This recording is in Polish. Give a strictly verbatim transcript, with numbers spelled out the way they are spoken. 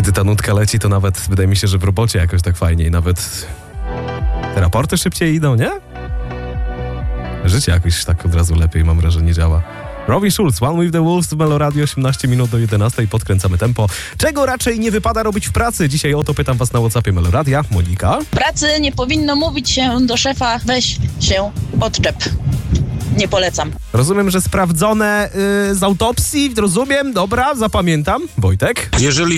Gdy ta nutka leci, to nawet wydaje mi się, że w robocie jakoś tak fajniej, nawet te raporty szybciej idą, nie? Życie jakoś tak od razu lepiej, mam wrażenie, działa. Robin Schulz, One with the Wolves w Meloradio, osiemnaście minut do jedenastej, podkręcamy tempo. Czego raczej nie wypada robić w pracy? Dzisiaj o to pytam was na WhatsAppie Meloradia. Monika? W pracy nie powinno mówić się do szefa, weź się odczep. Nie polecam. Rozumiem, że sprawdzone yy, z autopsji, rozumiem, dobra, zapamiętam. Wojtek? Jeżeli